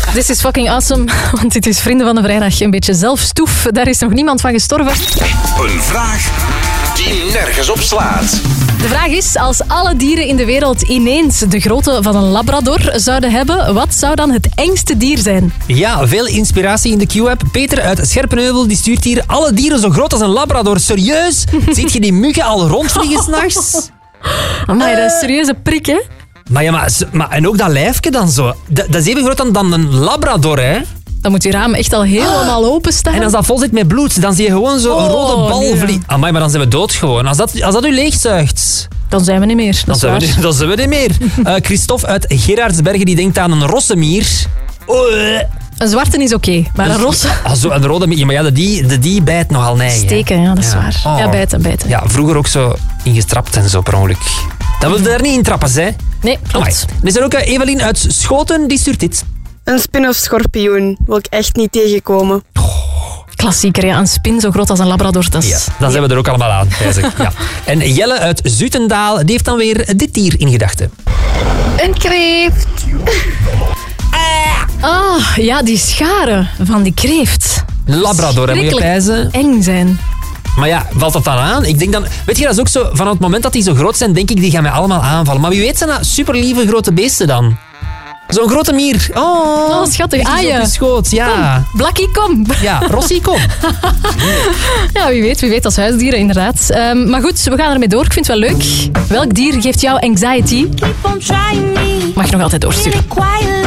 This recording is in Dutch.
This is fucking awesome, want dit is Vrienden van de Vrijdag. Een beetje zelfstoef, daar is nog niemand van gestorven. Een vraag die nergens op slaat. De vraag is, als alle dieren in de wereld ineens de grootte van een labrador zouden hebben, wat zou dan het engste dier zijn? Ja, veel inspiratie in de Q-app. Peter uit Scherpenheuvel die stuurt hier alle dieren zo groot als een labrador. Serieus? Ziet je die muggen al rondvliegen s'nachts? Amai, dat is een serieuze prik, hè? Maar ja, maar en ook dat lijfje dan zo. Dat is even groot dan een labrador, hè? Dan moet je raam echt al helemaal openstaan. En als dat vol zit met bloed, dan zie je gewoon zo een rode bal vliegen. Amai, maar dan zijn we dood gewoon. Als dat u leegzuigt... Dan zijn we niet meer. Dan zijn we niet meer. Christophe uit Gerardsbergen die denkt aan een rossemier. Een zwarte is oké, maar een rosse... Een rode mier. Maar ja, die bijt nogal neigen. Steken, ja, dat is waar. Oh. Ja, bijten. Ja, vroeger ook zo ingestrapt en zo per ongeluk. Dat wil je daar niet in trappen, hè? Nee, klopt. Amai. Er is er ook Evelien uit Schoten, die stuurt dit. Een spin of schorpioen wil ik echt niet tegenkomen. Klassieker, ja. Een spin zo groot als een labrador. Dat is... Ja, dan zijn we er ook allemaal aan. Ja. En Jelle uit Zutendaal, die heeft dan weer dit dier in gedachten. Een kreeft. Ja, die scharen van die kreeft. Labrador, hè, moet je pijzen. Eng zijn. Maar ja, valt dat dan aan? Ik denk dan... Weet je, dat is ook zo... Van het moment dat die zo groot zijn, denk ik, die gaan mij allemaal aanvallen. Maar wie weet zijn dat superlieve grote beesten dan? Zo'n grote mier. Oh, schattig. Op je schoot, ja. Kom, Blakkie, kom. Ja, Rossie, kom. Ja, wie weet als huisdieren, inderdaad. Maar goed, we gaan ermee door. Ik vind het wel leuk. Welk dier geeft jou anxiety? Mag je nog altijd doorsturen.